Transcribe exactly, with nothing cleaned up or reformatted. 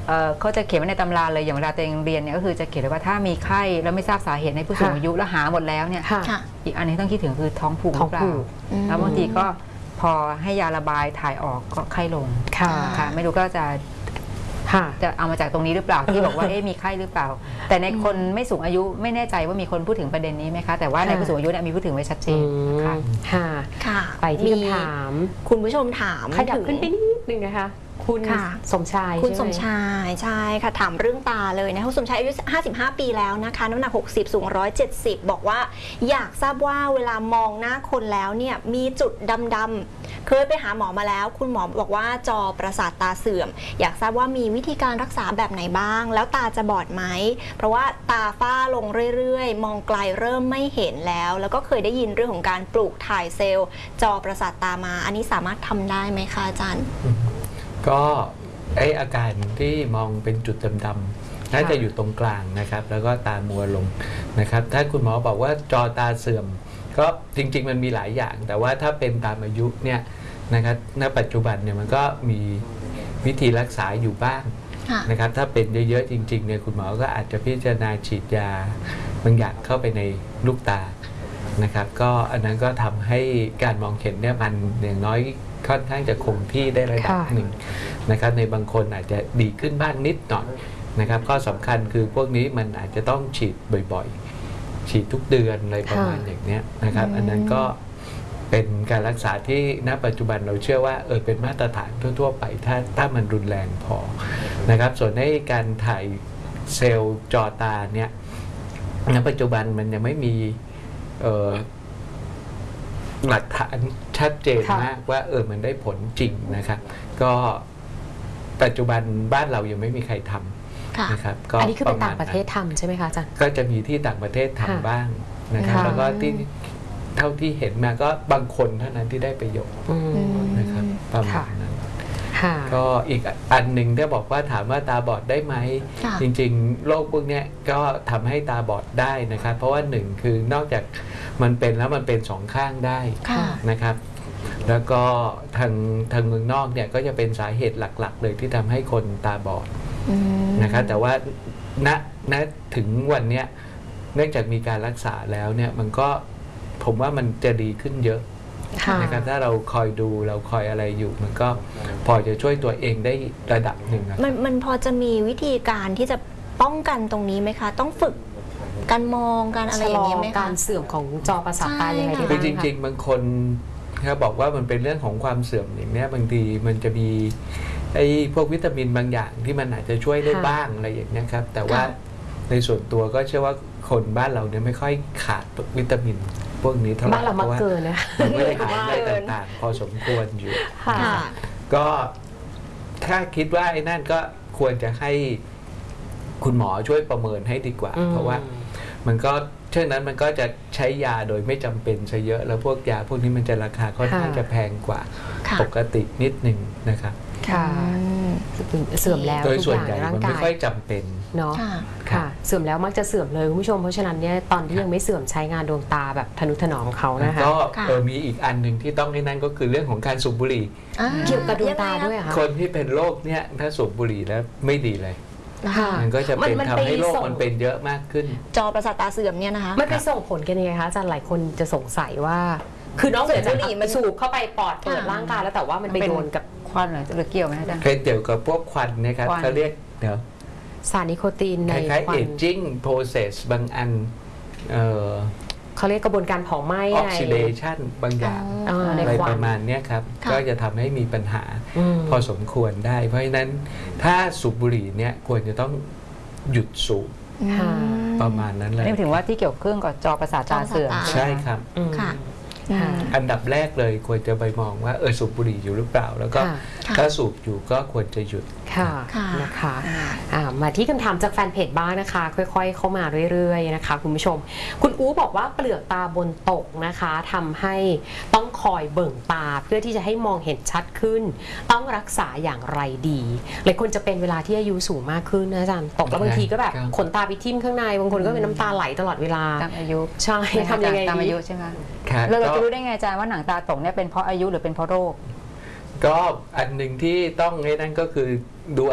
เขาจะเขียนไว้ในตำราเลยอย่างเวลาตัวเองเรียนเนี่ยก็คือจะเขียนไว้ว่าถ้ามีไข้แล้วไม่ทราบสาเหตุในผู้สูงอายุแล้วหาหมดแล้วเนี่ยอีกอันนี้ต้องคิดถึงคือท้องผูกหรือเปล่าแล้วบางทีก็พอให้ยาระบายถ่ายออกก็ไข้ลงค่ะไม่รู้ก็จะจะเอามาจากตรงนี้หรือเปล่าที่บอกว่าเอ๊ะมีไข้หรือเปล่าแต่ในคนไม่สูงอายุไม่แน่ใจว่ามีคนพูดถึงประเด็นนี้ไหมคะแต่ว่าในผู้สูงอายุเนี่ยมีพูดถึงไว้ชัดเจนค่ะค่ะไปที่คำถามคุณผู้ชมถามขยับขึ้นไปนิดนึงนะคะคุณสมชายคุณสมชายใช่ค่ะถามเรื่องตาเลยนะคุณสมชายอายุห้าสิบห้าปีแล้วนะคะน้ำหนักหกสิบสูงหนึ่งร้อยเจ็ดสิบบอกว่าอยากทราบว่าเวลามองหน้าคนแล้วเนี่ยมีจุดดำๆเคยไปหาหมอมาแล้วคุณหมอบอกว่าจอประสาทตาเสื่อมอยากทราบว่ามีวิธีการรักษาแบบไหนบ้างแล้วตาจะบอดไหมเพราะว่าตาฝ้าลงเรื่อยๆมองไกลเริ่มไม่เห็นแล้วแล้วก็เคยได้ยินเรื่องของการปลูกถ่ายเซลล์จอประสาทตามาอันนี้สามารถทำได้ไหมคะอาจารย์ก็ไออาการที่มองเป็นจุดดำๆน่าจะอยู่ตรงกลางนะครับแล้วก็ตามัวลงนะครับถ้าคุณหมอบอกว่าจอตาเสื่อมก็จริงๆมันมีหลายอย่างแต่ว่าถ้าเป็นตามอายุเนี่ยนะครับณปัจจุบันเนี่ยมันก็มีวิธีรักษาอยู่บ้างนะครับถ้าเป็นเยอะๆจริงๆเนี่ยคุณหมอก็อาจจะพิจารณาฉีดยาบางอย่างเข้าไปในลูกตานะครับก็อันนั้นก็ทำให้การมองเห็นเนี่ยมันอย่างน้อยค่อนข้างจะคงที่ได้ระดับหนึ่งนะครับในบางคนอาจจะดีขึ้นบ้างนิดหน่อยนะครับข้อสำคัญคือพวกนี้มันอาจจะต้องฉีดบ่อยๆฉีดทุกเดือนอะไรประมาณอย่างนี้นะครับอันนั้นก็เป็นการรักษาที่ณปัจจุบันเราเชื่อว่าเออเป็นมาตรฐานทั่วๆไปถ้าถ้ามันรุนแรงพอนะครับส่วนในการถ่ายเซลล์จอตาเนี่ยณปัจจุบันมันยังไม่มีเอ่อหลักฐานชัดเจนมากว่าเออมันได้ผลจริงนะครับก็ปัจจุบันบ้านเรายังไม่มีใครทำนะครับก็อันนี้คือเป็นต่างประเทศทำใช่ไหมคะอาจารย์ก็จะมีที่ต่างประเทศทำบ้างนะครับแล้วก็ที่เท่าที่เห็นมาก็บางคนเท่านั้นที่ได้ประโยชน์นะครับประมาณนั้นก็อีกอันหนึ่งที่บอกว่าถามว่าตาบอดได้ไหมจริงๆโรคพวกนี้ก็ทำให้ตาบอดได้นะครับเพราะว่าหนึ่งคือนอกจากมันเป็นแล้วมันเป็นสองข้างได้นะครับแล้วก็ทางทางเมืองนอกเนี่ยก็จะเป็นสาเหตุหลักๆเลยที่ทำให้คนตาบอดนะครับแต่ว่าณณถึงวันนี้เนื่องจากมีการรักษาแล้วเนี่ยมันก็ผมว่ามันจะดีขึ้นเยอะนะครับถ้าเราคอยดูเราคอยอะไรอยู่มันก็พอจะช่วยตัวเองได้ระดับหนึ่งมันมันพอจะมีวิธีการที่จะป้องกันตรงนี้ไหมคะต้องฝึกการมองการอะไรอย่างเงี้ยไหมคะการเสื่อมของจอประสาทตายังไงดีคือจริงๆบางคนเขาบอกว่ามันเป็นเรื่องของความเสื่อมอย่างนี้บางทีมันจะมีไอ้พวกวิตามินบางอย่างที่มันอาจจะช่วยได้บ้างอะไรอย่างนี้ครับแต่ว่าในส่วนตัวก็เชื่อว่าคนบ้านเราเนี่ยไม่ค่อยขาดวิตามินพวกนี้เท่าไหร่บ้านเรามักเกินนะมันไม่ได้หายได้ต่างๆพอสมควรอยู่ก็ถ้าคิดว่าไอ้นั่นก็ควรจะให้คุณหมอช่วยประเมินให้ดีกว่าเพราะว่ามันก็เช่นนั้นมันก็จะใช้ยาโดยไม่จำเป็นซะเยอะแล้วพวกยาพวกนี้มันจะราคาค่อนข้างจะแพงกว่าปกตินิดหนึ่งนะครับค่ะเสื่อมแล้วโดยส่วนใหญ่มันไม่ค่อยจำเป็นเนาะค่ะเสื่อมแล้วมักจะเสื่อมเลยคุณผู้ชมเพราะฉะนั้นเนี่ยตอนที่ยังไม่เสื่อมใช้งานดวงตาแบบทนุถนอมเขานะคะก็มีอีกอันหนึ่งที่ต้องให้นั่นก็คือเรื่องของการสูบบุหรี่เกี่ยวกับดวงตาด้วยค่ะคนที่เป็นโรคเนี่ยถ้าสูบบุหรี่แล้วไม่ดีเลยมันก็จะเป็นทำให้โรคมันเป็นเยอะมากขึ้นจอประสาทตาเสื่อมเนี่ยนะคะมันไปส่งผลกันยังไงคะอาจารย์หลายคนจะสงสัยว่าคือนอกจากบุหรี่มันสูบเข้าไปปอดเปิดร่างกายแล้วแต่ว่ามันไปโดนกับควันหรือเกี่ยวไหมอาจารย์เคยเกี่ยวกับพวกควันนะครับเขาเรียกเดี๋ยวสารนิโคตินในคล้ายๆ aging process บางอันเขาเรียกกระบวนการเผาไหม้ oxidation บางอย่างอะไรประมาณนี้ครับก็จะทำให้มีปัญหาพอสมควรได้เพราะฉะนั้นถ้าสูบบุหรี่เนี่ยควรจะต้องหยุดสูบประมาณนั้นเลยนี่ถึงว่าที่เกี่ยวเครื่องกับจอประสาทตาเสื่อมใช่ครับอันดับแรกเลยควรจะไปมองว่าเออสูบบุหรี่อยู่หรือเปล่าแล้วก็ถ้าสูบอยู่ก็ควรจะหยุดค่ะนะคะมาที่คำถามจากแฟนเพจบ้างนะคะค่อยๆเข้ามาเรื่อยๆนะคะคุณผู้ชมคุณอู๋บอกว่าเปลือกตาบนตกนะคะทำให้ต้องคอยเบิ่งตาเพื่อที่จะให้มองเห็นชัดขึ้นต้องรักษาอย่างไรดีหลายคนจะเป็นเวลาที่อายุสูงมากขึ้นนะอาจารย์ตกแล้วบางทีก็แบบขนตาไปทิ่มข้างในบางคนก็เป็นน้ำตาไหลตลอดเวลาตามอายุใช่ทำยังไงตามอายุใช่ไหมเราจะรู้ได้ไงอาจารย์ว่าหนังตาตกเนี่ยเป็นเพราะอายุหรือเป็นเพราะโรคก็อันหนึ่งที่ต้องให้นั่นก็คือดู